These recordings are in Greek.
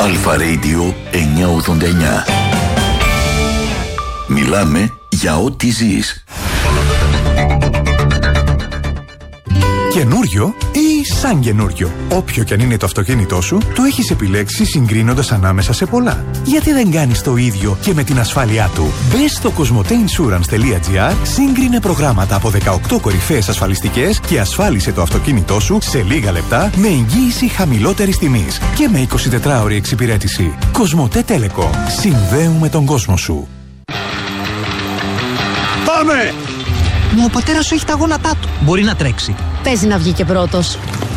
Αλφα Radio 989. Μιλάμε για ό,τι ζεις. Καινούριο ή σαν καινούριο. Όποιο κι αν είναι το αυτοκίνητό σου, το έχεις επιλέξει συγκρίνοντας ανάμεσα σε πολλά. Γιατί δεν κάνεις το ίδιο και με την ασφάλειά του? Μπες στο cosmoteinsurance.gr, σύγκρινε προγράμματα από 18 κορυφαίες ασφαλιστικές και ασφάλισε το αυτοκίνητό σου σε λίγα λεπτά με εγγύηση χαμηλότερης τιμής και με 24ωρη εξυπηρέτηση. Κοσμοτέ Telecom. Συνδέουμε τον κόσμο σου. Πάμε! Μα ο πατέρας σου έχει τα γόνατά του. Μπορεί να τρέξει. Παίζει να βγει και πρώτος.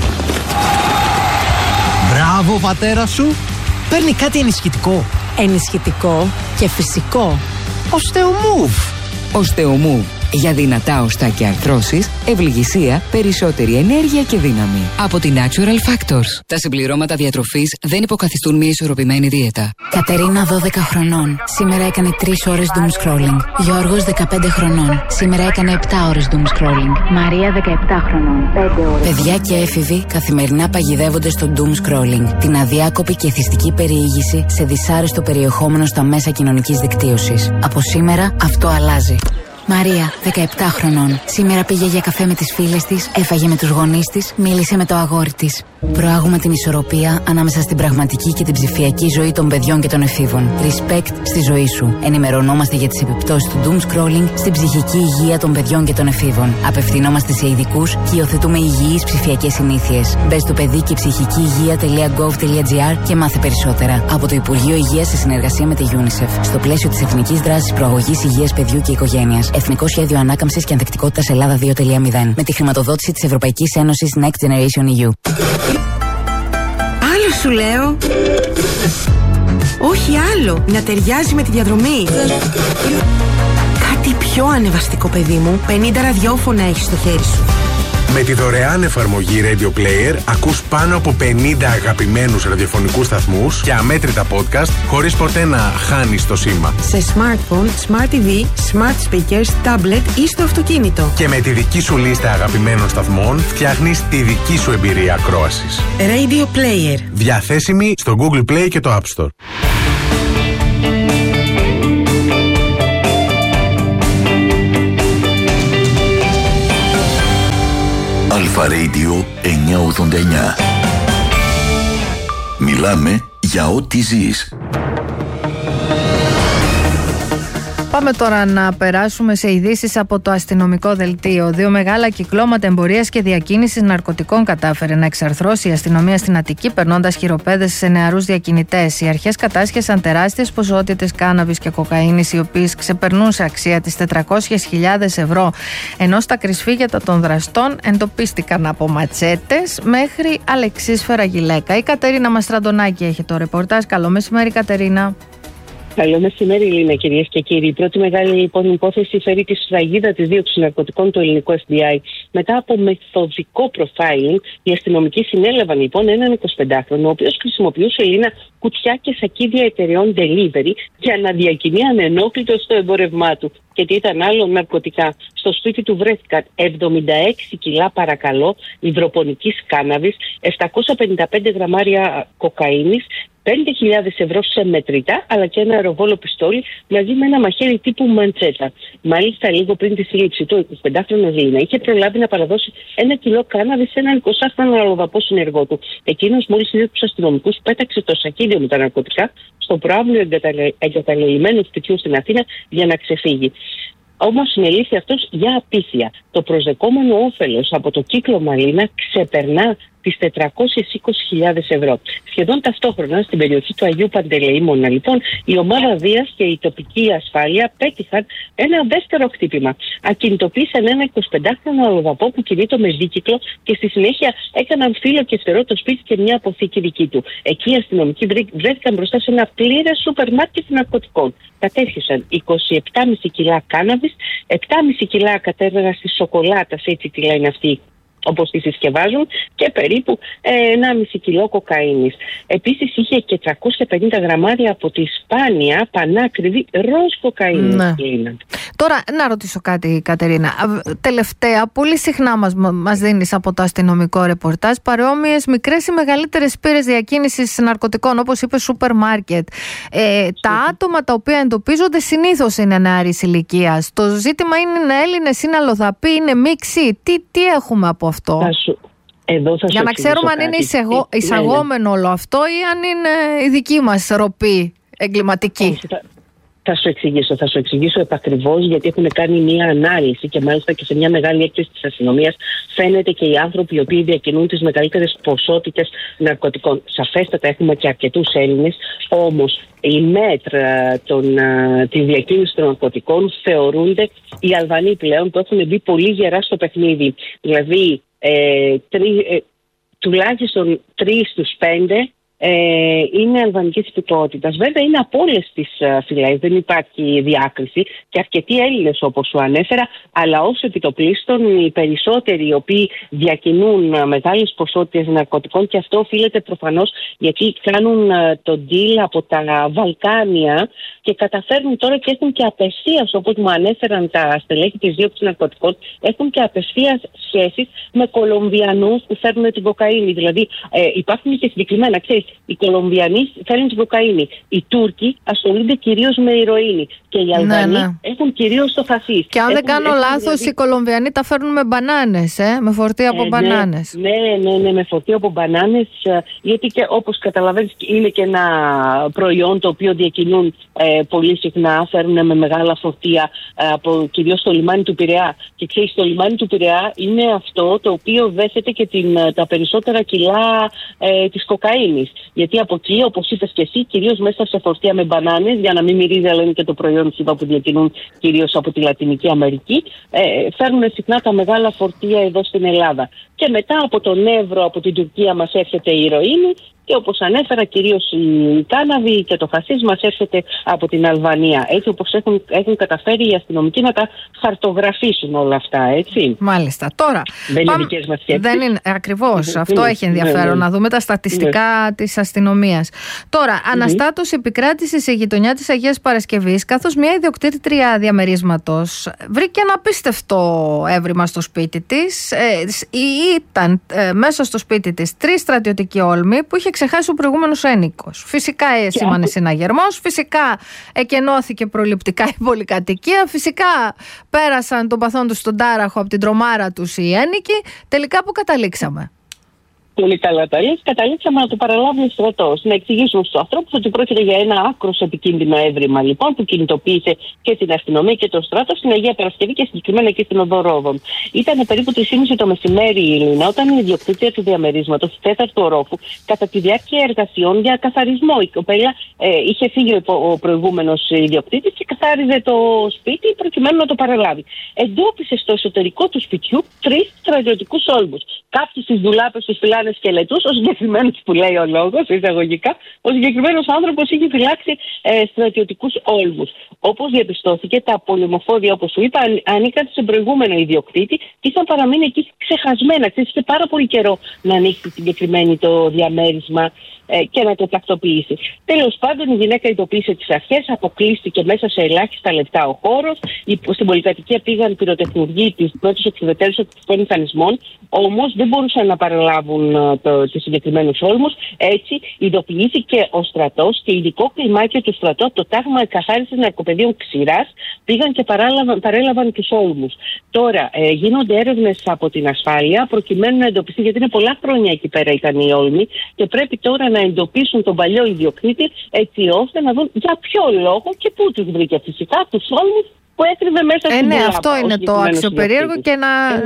Μπράβο, πατέρα σου. Παίρνει κάτι ενισχυτικό. Ενισχυτικό και φυσικό. Osteomove. Osteomove. Για δυνατά οστά και αρθρώσεις, ευληγησία, περισσότερη ενέργεια και δύναμη. Από τη Natural Factors. Τα συμπληρώματα διατροφής δεν υποκαθιστούν μια ισορροπημένη δίαιτα. Κατερίνα 12 χρονών. Σήμερα έκανε 3 ώρες doom scrolling. Γιώργος 15 χρονών. Σήμερα έκανε 7 ώρες doom scrolling. Μαρία 17 χρονών. 5 ώρες. Παιδιά και έφηβοι καθημερινά παγιδεύονται στο doom scrolling. Την αδιάκοπη και εθιστική περιήγηση σε δυσάρεστο περιεχόμενο στα μέσα κοινωνικής δικτύωσης. Από σήμερα αυτό αλλάζει. Μαρία, 17 χρονών. Σήμερα πήγε για καφέ με τις φίλες της, έφαγε με τους γονείς της, μίλησε με το αγόρι της. Προάγουμε την ισορροπία ανάμεσα στην πραγματική και την ψηφιακή ζωή των παιδιών και των εφήβων. Respect στη ζωή σου. Ενημερωνόμαστε για τις επιπτώσεις του doom scrolling στην ψυχική υγεία των παιδιών και των εφήβων. Απευθυνόμαστε σε ειδικούς και υιοθετούμε υγιείς ψηφιακές συνήθειες. Μπες στο παιδί και ψυχική υγεία.gov.gr και μάθε περισσότερα. Από το Υπουργείο Υγείας σε συνεργασία με τη UNICEF. Στο πλαίσιο της Εθνικής Δράσης Προαγωγής Υγείας Παιδιού και Οικογένειας. Εθνικό Σχέδιο Ανάκαμψης και Ανθεκτικότητας Ελλάδα 2.0. Με τη χρηματοδότηση της Ευρωπαϊκής Ένωσης Next Generation EU. Άλλο σου λέω. Όχι άλλο. Να ταιριάζει με τη διαδρομή. Κάτι πιο ανεβαστικό, παιδί μου. 50 ραδιόφωνα έχεις στο χέρι σου. Με τη δωρεάν εφαρμογή Radio Player ακούς πάνω από 50 αγαπημένους ραδιοφωνικούς σταθμούς και αμέτρητα podcast χωρίς ποτέ να χάνεις το σήμα. Σε smartphone, smart TV, smart speakers, tablet ή στο αυτοκίνητο. Και με τη δική σου λίστα αγαπημένων σταθμών φτιάχνεις τη δική σου εμπειρία ακρόασης. Radio Player. Διαθέσιμη στο Google Play και το App Store. Αλφα Radio 989. Μιλάμε για ό,τι ζεις. Πάμε τώρα να περάσουμε σε ειδήσεις από το αστυνομικό δελτίο. 2 μεγάλα κυκλώματα εμπορίας και διακίνησης ναρκωτικών κατάφερε να εξαρθρώσει η αστυνομία στην Αττική, περνώντας χειροπέδες σε νεαρούς διακινητές. Οι αρχές κατάσχεσαν τεράστιες ποσότητες κάναβης και κοκαίνης, οι οποίες ξεπερνούν σε αξία τις 400.000 ευρώ. Ενώ στα κρυσφύγετα των δραστών εντοπίστηκαν από ματσέτες μέχρι αλεξίσφαιρα γυλαίκα. Η Κατερίνα Μαστραντονάκη έχει το ρεπορτάζ. Καλό μεσημέρι, Κατερίνα. Καλό μεσημέρι, Λίνα, κυρίες και κύριοι. Η πρώτη μεγάλη υπόθεση φέρει τη σφραγίδα της δίωξης ναρκωτικών του ελληνικού FBI. Μετά από μεθοδικό profiling, οι αστυνομικοί συνέλαβαν λοιπόν έναν 25χρονο, ο οποίος χρησιμοποιούσε, Λίνα, κουτιά και σακίδια εταιρεών delivery για να διακινεί ανενόχλητο στο εμπόρευμά του. Και τι ήταν άλλο? Ναρκωτικά. Στο σπίτι του βρέθηκαν 76 κιλά, παρακαλώ, υδροπονικής κάναβης, 755 γραμμάρια κοκαίνης, 5.000 ευρώ σε μετρητά, αλλά και ένα αεροβόλο πιστόλι μαζί με ένα μαχαίρι τύπου μαντσέτα. Μάλιστα, λίγο πριν τη σύλληψη του, ο 25χρονο Λίνα είχε προλάβει να παραδώσει 1 κιλό κάναβη σε έναν 20χρονο αλλοδαπό συνεργό του. Εκείνος, μόλις είδε τους αστυνομικούς, πέταξε το σακίδιο με τα ναρκωτικά στο προαύλιο εγκαταλελειμμένου σπιτιού στην Αθήνα για να ξεφύγει. Όμως συνελήφθη αυτός για απίθεια. Το προσδεκόμενο όφελος από το κύκλωμα, Λίνα, ξεπερνά τις 420.000 ευρώ. Σχεδόν ταυτόχρονα στην περιοχή του Αγίου Παντελεήμωνα, λοιπόν, η ομάδα Δίας και η τοπική ασφάλεια πέτυχαν ένα δεύτερο χτύπημα. Ακινητοποίησαν ένα 25χρονο αλλοδαπό που κινείται με δίκυκλο και στη συνέχεια έκαναν φύλλο και φτερό το σπίτι και μια αποθήκη δική του. Εκεί οι αστυνομικοί βρέθηκαν μπροστά σε ένα πλήρες σούπερ μάρκετ ναρκωτικών. Κατέρχισαν 27,5 κιλά κάναβης, 7,5 κιλά κατέργασης σοκολάτας, έτσι τη λένε αυτοί, όπως τη συσκευάζουν, και περίπου 1,5 κιλό κοκαίνης. Επίσης είχε και 350 γραμμάρια από τη σπάνια πανάκριβη ροζ κοκαίνη. Ναι. Τώρα, να ρωτήσω κάτι, Κατερίνα. Τελευταία, πολύ συχνά μας δίνεις από το αστυνομικό ρεπορτάζ παρόμοιες μικρές ή μεγαλύτερες πύρες διακίνησης ναρκωτικών, όπως είπε σούπερ μάρκετ. Τα άτομα τα οποία εντοπίζονται συνήθως είναι νεαρής ηλικίας. Το ζήτημα είναι Έλληνες, είναι αλλοδαποί, είναι μίξοι. Τι έχουμε από αυτό? Για να ξέρουμε αν είναι εισαγόμενο όλο αυτό ή αν είναι η δική μας ροπή εγκληματική. Θα σου εξηγήσω επακριβώς, γιατί έχουν κάνει μια ανάλυση και μάλιστα και σε μια μεγάλη έκθεση της αστυνομίας φαίνεται και οι άνθρωποι οι οποίοι διακινούν τις μεγαλύτερες ποσότητες ναρκωτικών. Σαφέστατα έχουμε και αρκετούς Έλληνες, όμως οι μέτρα της διακίνησης των ναρκωτικών θεωρούνται οι Αλβανοί πλέον που έχουν μπει πολύ γερά στο παιχνίδι. Δηλαδή τουλάχιστον 3 στους 5 είναι αλβανικής υπηκότητας. Βέβαια είναι από όλες τις φυλές, δεν υπάρχει διάκριση και αρκετοί Έλληνες όπως σου ανέφερα, αλλά ως επιτοπλίστων οι περισσότεροι οι οποίοι διακινούν μεγάλες ποσότητες ναρκωτικών, και αυτό οφείλεται προφανώς γιατί κάνουν το deal από τα Βαλκάνια και καταφέρνουν τώρα και έχουν και απευθείας, όπως μου ανέφεραν τα στελέχη της δίωξης ναρκωτικών, έχουν και απευθείας σχέσεις με Κολομβιανούς που φέρνουν την κοκαίνη. Δηλαδή υπάρχουν και συγκεκριμένα, ξέρεις, οι Κολομβιανοί φέρνουν την κοκαίνη. Οι Τούρκοι ασχολούνται κυρίως με ηρωίνη. Και οι Αλβανοί έχουν κυρίως το χασίς. Και αν δεν κάνω λάθος, οι Κολομβιανοί τα φέρνουν με μπανάνες, με φορτία από μπανάνες. Ναι, με φορτία από μπανάνες. Γιατί και όπως καταλαβαίνεις, είναι και ένα προϊόν το οποίο διακινούν πολύ συχνά. Φέρνουν με μεγάλα φορτία κυρίως στο λιμάνι του Πειραιά. Και ξέρεις, το λιμάνι του Πειραιά είναι αυτό το οποίο δέχεται και τα περισσότερα κιλά της κοκαίνης. Γιατί από εκεί, όπως είπες και εσύ, κυρίως μέσα σε φορτία με μπανάνες, για να μην μυρίζει, αλλά είναι και το προϊόν που διακινούν κυρίως από τη Λατινική Αμερική, φέρνουν συχνά τα μεγάλα φορτία εδώ στην Ελλάδα. Και μετά από τον Εύρο, από την Τουρκία μας έρχεται η ηρωίνη και όπως ανέφερα κυρίως η κάναβη και το χασίς μας έρχεται από την Αλβανία. Έτσι όπως έχουν καταφέρει οι αστυνομικοί να τα χαρτογραφήσουν όλα αυτά, έτσι. Μάλιστα. Τώρα, δεν είναι δικές μας σκέψεις. Δεν είναι, ακριβώς. Αυτό έχει ενδιαφέρον, να δούμε τα στατιστικά της αστυνομίας. Τώρα, αναστάτωση επικράτησε σε γειτονιά της Αγίας Παρασκευής, καθώς μια ιδιοκτήτρια διαμερίσματος βρήκε ένα απίστευτο έβριμα στο σπίτι της. Ήταν μέσα στο σπίτι της 3 στρατιωτικοί όλμοι που είχε ξεχάσει ο προηγούμενος ένοικος. Φυσικά σήμανε συναγερμός, φυσικά εκενώθηκε προληπτικά η πολυκατοικία, φυσικά πέρασαν τον παθόν τους στον τάραχο από την τρομάρα τους οι ένοικοι. Τελικά που καταλήξαμε? Πολύ καλά τα λες. Καταλήξαμε να το παραλάβει ο στρατός. Να εξηγήσουμε στους ανθρώπους ότι πρόκειται για ένα άκρως επικίνδυνο έβριμα, λοιπόν, που κινητοποίησε και την αστυνομία και τον στρατό στην Αγία Παρασκευή και συγκεκριμένα και στην Οδό Ρόδων. Ήταν περίπου 3:30 το μεσημέρι η Ελλήνα, όταν η ιδιοκτήτρια του διαμερίσματος, του 4ου ορόφου, κατά τη διάρκεια εργασιών για καθαρισμό. Η κοπέλα είχε φύγει ο προηγούμενος ιδιοκτήτης και καθάριζε το σπίτι προκειμένου να το παραλάβει. Εντόπισε στο εσωτερικό του σπιτιού 3 στρατιωτικούς όλμους. Κάποιοι στις ντουλάπες τους φυλάνε σκελετούς, ο συγκεκριμένος που λέει ο λόγος, εισαγωγικά, ο συγκεκριμένος άνθρωπος είχε φυλάξει στρατιωτικούς όλμους. Όπως διαπιστώθηκε, τα πολεμοφόδια, όπως σου είπα, ανήκαν σε προηγούμενο ιδιοκτήτη και είχαν παραμείνει εκεί ξεχασμένα. Είχε πάρα πολύ καιρό να ανοίξει συγκεκριμένη το διαμέρισμα και να το τακτοποιήσει. Τέλος πάντων, η γυναίκα ειδοποίησε τις αρχές, αποκλείστηκε μέσα σε ελάχιστα λεπτά ο χώρος. Στην πολυκατοικία πήγαν πυροτεχνουργοί με τους εξουδετέρους οπτικών μηχανισμών, όμως δεν μπορούσαν να παραλάβουν τους συγκεκριμένους όλμους. Έτσι, ειδοποιήθηκε ο στρατός και ειδικό κλιμάκιο του στρατό, το τάγμα καθάρισης ναρκοπαιδείων Ξηράς, πήγαν και παρέλαβαν τους όλμους. Τώρα γίνονται έρευνες από την ασφάλεια προκειμένου να εντοπιστεί, γιατί είναι πολλά χρόνια εκεί πέρα ήταν οι όλμοι και πρέπει τώρα να εντοπίσουν τον παλιό ιδιοκτήτη, έτσι ώστε να δουν για ποιο λόγο και πού τους βρήκε φυσικά τους όλμους που έκρυβε μέσα στην Ελλάδα. Ναι, αυτό είναι το αξιοπερίεργο και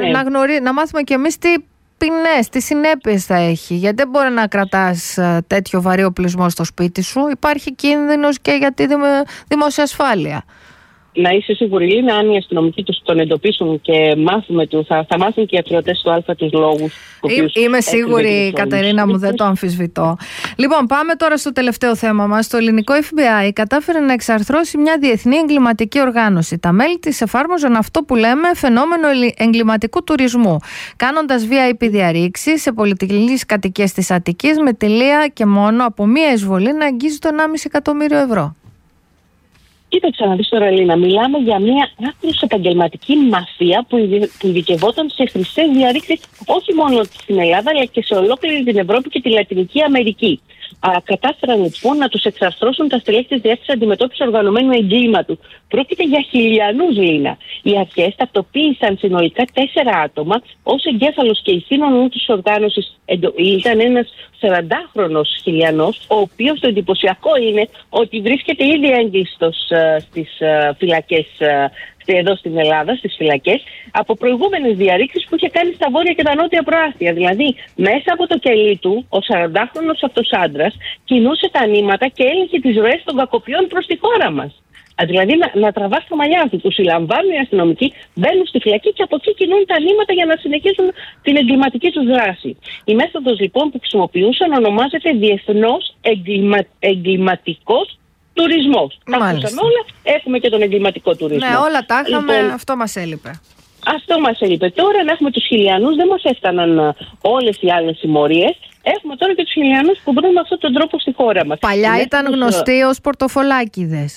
να μάθουμε κι εμείς τι ποινές, τι συνέπειες θα έχει. Γιατί δεν μπορεί να κρατάς τέτοιο βαρύ οπλισμό στο σπίτι σου. Υπάρχει κίνδυνος και για τη δημόσια ασφάλεια. Να είσαι σίγουρη, Λίνα, αν οι αστυνομικοί τους τον εντοπίσουν και θα μάθουν και οι ατριωτές του Αλφα τους λόγους. Είμαι σίγουρη, Κατερίνα μου, δεν το αμφισβητώ. Λοιπόν, πάμε τώρα στο τελευταίο θέμα μας. Το ελληνικό FBI κατάφερε να εξαρθρώσει μια διεθνή εγκληματική οργάνωση. Τα μέλη της εφάρμοζαν αυτό που λέμε φαινόμενο εγκληματικού τουρισμού, κάνοντας VIP διαρρήξεις σε πολυτελείς κατοικίες της Αττικής με τελεία και μόνο από μία εισβολή να αγγίζει το 1,5 εκατομμύριο ευρώ. Κοίταξε να δεις τώρα, Λίνα, μιλάμε για μια άκρως επαγγελματική μαφία που ειδικευόταν σε χρυσές διαρρήξεις όχι μόνο στην Ελλάδα αλλά και σε ολόκληρη την Ευρώπη και τη Λατινική Αμερική. Κατάφεραν λοιπόν να τους εξαρθρώσουν τα στελέχη της Διεύθυνσης Αντιμετώπισης Οργανωμένου Εγκλήματος. Πρόκειται για χιλιανούς, Λίνα. Οι αρχές ταυτοποίησαν συνολικά 4 άτομα ως εγκέφαλος και ηθήνων της οργάνωσης. Ήταν ένας 40χρονος χιλιανός, ο οποίος το εντυπωσιακό είναι ότι βρίσκεται ήδη έγκλειστος στις φυλακές εδώ στην Ελλάδα, στις φυλακές, από προηγούμενες διαρρήξεις που είχε κάνει στα βόρεια και τα νότια προάστια. Δηλαδή, μέσα από το κελί του, ο 40χρονος αυτός άντρας κινούσε τα νήματα και έλεγχε τις ροές των κακοποιών προς τη χώρα μας. Δηλαδή, να τραβάς τα μαλλιά του. Τους συλλαμβάνουν οι αστυνομικοί, μπαίνουν στη φυλακή και από εκεί κινούν τα νήματα για να συνεχίσουν την εγκληματική τους δράση. Η μέθοδος λοιπόν που χρησιμοποιούσαν ονομάζεται διεθνώς εγκληματικός τουρισμός. Τα ακούσαμε όλα, έχουμε και τον εγκληματικό τουρισμό. Ναι, όλα τα είχαμε, λοιπόν, αυτό μας έλειπε. Αυτό μας έλειπε. Τώρα να έχουμε τους χιλιανούς, δεν μας έφταναν όλες οι άλλες συμμορίες. Έχουμε τώρα και τους χιλιανούς που βρουν με αυτόν τον τρόπο στη χώρα μας. Παλιά ήταν γνωστοί ως πορτοφολάκηδες.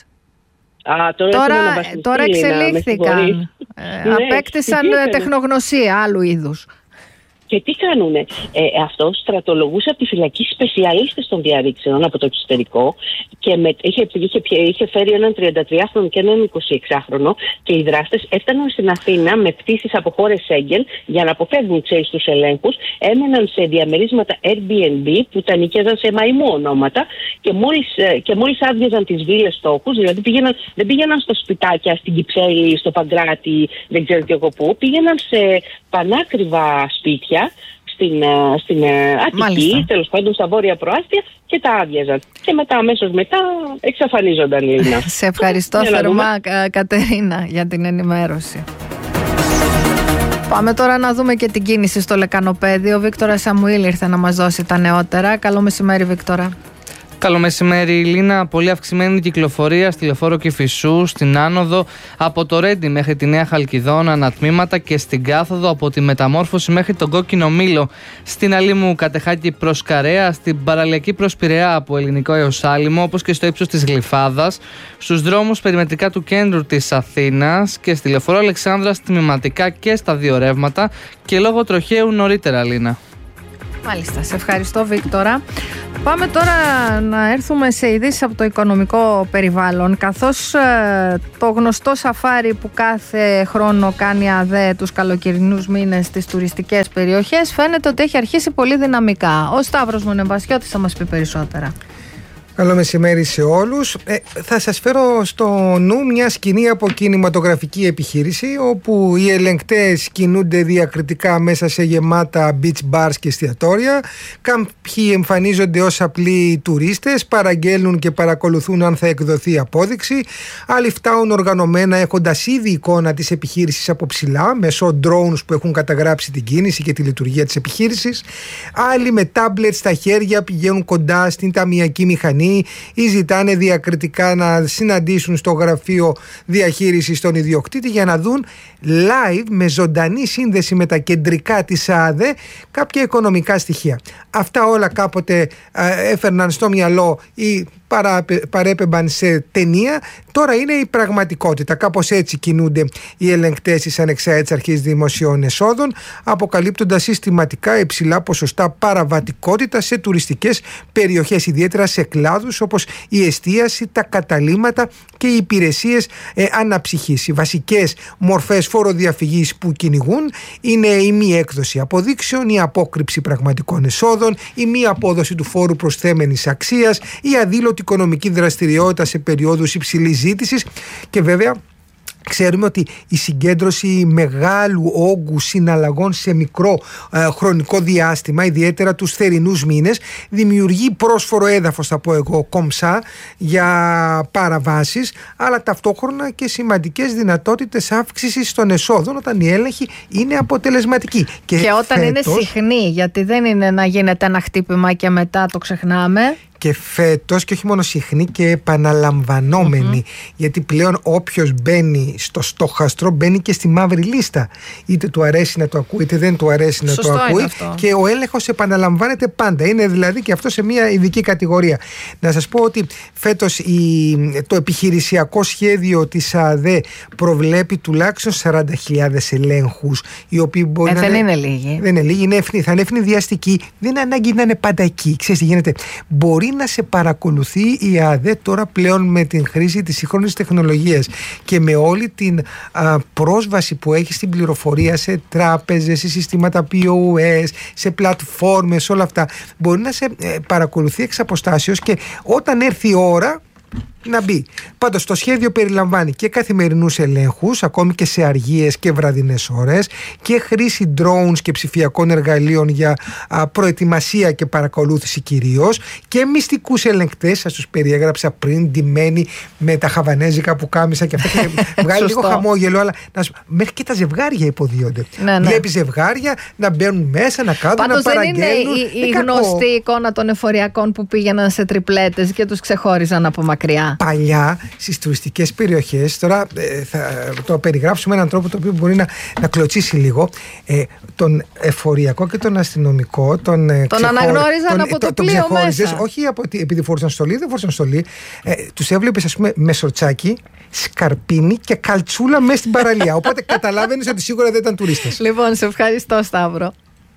Τώρα εξελίχθηκαν. Απέκτησαν τεχνογνωσία άλλου είδους. Και τι κάνουνε, αυτό στρατολογούσε από τη φυλακή σπεσιαλίστες των διαρρήξεων από το εξωτερικό και είχε φέρει έναν 33χρονο και έναν 26χρονο και οι δράστες έφταναν στην Αθήνα με πτήσεις από χώρες Σέγγεν για να αποφεύγουν τους ελέγχους, έμεναν σε διαμερίσματα Airbnb που τα νοικιάζαν σε μαϊμού ονόματα και μόλις άδειαζαν τις βίλες στόχους, δηλαδή δεν πήγαιναν στο σπιτάκια, στην Κυψέλη, στο Παγκράτη, δεν ξέρω και εγώ πού, πήγαιναν σε πανάκριβα σπίτια στην Αττική, τέλος πάντων στα βόρεια προάστια και τα άδειαζαν. Και αμέσως μετά εξαφανίζονταν, Λίνα. Σε ευχαριστώ θερμά, Κατερίνα, για την ενημέρωση. Πάμε τώρα να δούμε και την κίνηση στο Λεκανοπέδιο. Ο Βίκτορας Σαμουήλ ήρθε να μας δώσει τα νεότερα. Καλό μεσημέρι, Βίκτορα. Καλό μεσημέρι, Λίνα. Πολύ αυξημένη κυκλοφορία στη Λεωφόρο Κηφισού, στην άνοδο από το Ρέντι μέχρι τη Νέα Χαλκιδόνα, ανατμήματα και στην κάθοδο από τη Μεταμόρφωση μέχρι τον Κόκκινο Μήλο. Στην Αλήμου Κατεχάκη προς Καρέα, στην παραλιακή προς Πειραιά από Ελληνικό έως Άλυμο, όπως και στο ύψος της Γλυφάδας, στους δρόμους περιμετρικά του κέντρου της Αθήνας και στη Λεωφόρο Αλεξάνδρας τμηματικά και στα δύο ρεύματα και λόγω τροχαίου νωρίτερα, Λίνα. Μάλιστα, σε ευχαριστώ, Βίκτορα. Πάμε τώρα να έρθουμε σε ειδήσεις από το οικονομικό περιβάλλον, καθώς το γνωστό σαφάρι που κάθε χρόνο κάνει ΑΔΕ τους καλοκαιρινούς μήνες στις τουριστικές περιοχές φαίνεται ότι έχει αρχίσει πολύ δυναμικά. Ο Σταύρος Μονεβασιώτης θα μας πει περισσότερα. Καλό μεσημέρι σε όλους. Θα σας φέρω στο νου μια σκηνή από κινηματογραφική επιχείρηση όπου οι ελεγκτές κινούνται διακριτικά μέσα σε γεμάτα beach bars και εστιατόρια. Κάποιοι εμφανίζονται ως απλοί τουρίστες, παραγγέλνουν και παρακολουθούν αν θα εκδοθεί απόδειξη. Άλλοι φτάουν οργανωμένα έχοντας ήδη εικόνα της επιχείρησης από ψηλά μέσω drones που έχουν καταγράψει την κίνηση και τη λειτουργία της επιχείρησης. Άλλοι με τάμπλετ στα χέρια πηγαίνουν κοντά στην ταμειακή μηχανή ή ζητάνε διακριτικά να συναντήσουν στο γραφείο διαχείρισης τον ιδιοκτήτη για να δουν live με ζωντανή σύνδεση με τα κεντρικά της ΑΔΕ κάποια οικονομικά στοιχεία. Αυτά όλα κάποτε έφερναν στο μυαλό ή παρέπεμπαν σε ταινία. Τώρα είναι η πραγματικότητα. Κάπως έτσι κινούνται οι ελεγκτές της Ανεξάρτητης Αρχής Δημοσίων Εσόδων, αποκαλύπτοντας συστηματικά υψηλά ποσοστά παραβατικότητα σε τουριστικές περιοχές, ιδιαίτερα σε κλάδους όπως η εστίαση, τα καταλύματα και οι υπηρεσίες αναψυχής. Οι βασικές μορφές φοροδιαφυγής που κυνηγούν είναι η μη έκδοση αποδείξεων, η απόκρυψη πραγματικών εσόδων, η μη απόδοση του φόρου προσθέμενης αξίας, η αδήλωτη οικονομική δραστηριότητα σε περιόδους υψηλής ζήτησης και βέβαια ξέρουμε ότι η συγκέντρωση μεγάλου όγκου συναλλαγών σε μικρό χρονικό διάστημα, ιδιαίτερα τους θερινούς μήνες, δημιουργεί πρόσφορο έδαφος, θα πω εγώ, κομψά για παραβάσεις, αλλά ταυτόχρονα και σημαντικές δυνατότητες αύξησης των εσόδων όταν η έλεγχη είναι αποτελεσματική. Και όταν είναι συχνή, γιατί δεν είναι να γίνεται ένα χτύπημα και μετά το ξεχνάμε. και φέτος, και όχι μόνο συχνή και επαναλαμβανόμενη, γιατί πλέον όποιος μπαίνει στο στόχαστρο μπαίνει και στη μαύρη λίστα, είτε του αρέσει να το ακούει είτε δεν του αρέσει να το ακούει, και ο έλεγχος επαναλαμβάνεται πάντα. Είναι δηλαδή και αυτό σε μια ειδική κατηγορία. Να σας πω ότι φέτος το επιχειρησιακό σχέδιο της ΑΔΕ προβλέπει τουλάχιστον 40.000 ελέγχους, οι οποίοι μπορεί δεν είναι λίγοι. Δεν είναι λίγοι, θα είναι ευνηδιαστικοί. Δεν είναι ανάγκη να είναι πάντα εκεί. Ξέρεις τι γίνεται? Μπορεί να σε παρακολουθεί η ΑΔΕ τώρα πλέον με την χρήση της σύγχρονης τεχνολογίας και με όλη την πρόσβαση που έχει στην πληροφορία σε τράπεζες, σε συστήματα POS, σε πλατφόρμες, όλα αυτά. Μπορεί να σε παρακολουθεί εξ αποστάσεως και όταν έρθει η ώρα να μπει. Πάντως το σχέδιο περιλαμβάνει και καθημερινούς ελέγχους, ακόμη και σε αργίες και βραδινές ώρες, και χρήση drones και ψηφιακών εργαλείων για προετοιμασία και παρακολούθηση κυρίως, και μυστικούς ελεγκτές, σας τους περιέγραψα πριν, ντυμένοι με τα χαβανέζικα που κάμισα και αυτά, και βγάλει λίγο χαμόγελο, αλλά μέχρι και τα ζευγάρια υποδίονται. Βλέπεις ζευγάρια να μπαίνουν μέσα, να κάνουν, να παραγγέλνουν. Πάντως δεν είναι η γνωστή εικόνα των εφοριακών που πήγαιναν σε τριπλέτες και τους ξεχώριζαν από μακριά. Παλιά στις τουριστικές περιοχές, τώρα θα το περιγράψουμε με έναν τρόπο το οποίο μπορεί να κλωτσίσει λίγο, τον εφοριακό και τον αστυνομικό τον αναγνώριζαν από το πλοίο μέσα. Όχι επειδή φορούσαν στολή, δεν φορούσαν στολή, τους έβλεπες, ας πούμε, με σορτσάκι, σκαρπίνι και καλτσούλα μέσα στην παραλία, οπότε καταλάβαινες ότι σίγουρα δεν ήταν τουρίστες. Λοιπόν, σε ευχαριστώ, Σταύρο.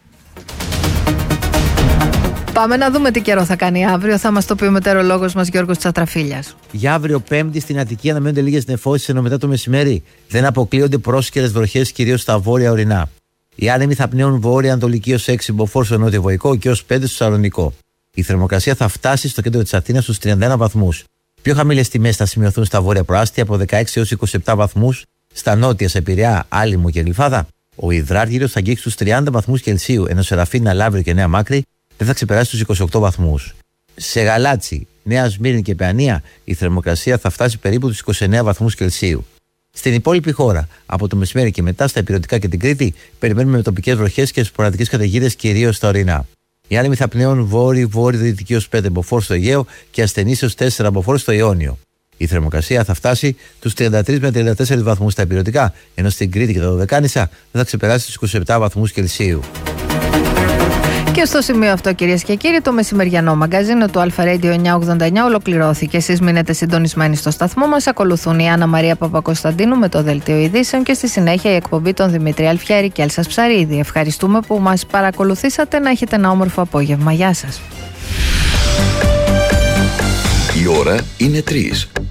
Πάμε να δούμε τι καιρό θα κάνει αύριο. Θα μας το πει ο μετεωρολόγος μας Γιώργος Τσατραφίλιας. Για αύριο Πέμπτη στην Αττική αναμένονται λίγες νεφώσεις, ενώ μετά το μεσημέρι δεν αποκλείονται πρόσκαιρες βροχές, κυρίως στα βόρεια ορεινά. Οι άνεμοι θα πνέουν βόρεια-ανατολική ως 6 μποφόρ στο νότιο-βορραϊκό και ως 5 στο Σαλονικό. Η θερμοκρασία θα φτάσει στο κέντρο της Αθήνας στους 31 βαθμούς. Πιο χαμηλές τιμές θα σημειωθούν στα βόρεια προάστια από 16 έως 27 βαθμούς, στα νότια σε Πειραιά, Άλυμο και Γλυφάδα. Ο υδράργυρος θα αγγίξει στους 30 βαθμούς Κελσίου, ενώ σε Ραφίνα, Λαύριο και Νέα Μάκρη δεν θα ξεπεράσει τους 28 βαθμούς. Σε Γαλάτσι, Νέα Σμύρνη και Παιανία η θερμοκρασία θα φτάσει περίπου τους 29 βαθμούς Κελσίου. Στην υπόλοιπη χώρα, από το μεσημέρι και μετά στα Ηπειρωτικά και την Κρήτη, περιμένουμε με τοπικές βροχές και σποραδικές καταιγίδες, κυρίως στα ορεινά. Οι άνεμοι θα πνέουν βόρειο-δυτική ως 5 μποφόρ στο Αιγαίο και ασθενείς ως 4 μποφόρ στο Ιόνιο. Η θερμοκρασία θα φτάσει τους 33 με 34 βαθμούς στα Ηπειρωτικά, ενώ στην Κρήτη και τα Δωδεκάνησα δεν θα ξεπεράσει τους 27 βαθμούς Κελσίου. Και στο σημείο αυτό, κυρίες και κύριοι, το μεσημεριανό μαγκαζίνο του Αλφα Radio 989 ολοκληρώθηκε. Εσείς μείνετε συντονισμένοι στο σταθμό μας. Ακολουθούν η Άννα Μαρία Παπακοσταντίνου με το Δελτίο Ειδήσεων και στη συνέχεια η εκπομπή των Δημήτρη Αλφιέρη και Έλσας Ψαρίδη. Ευχαριστούμε που μας παρακολουθήσατε. Να έχετε ένα όμορφο απόγευμα. Γεια σας. Η ώρα είναι 3.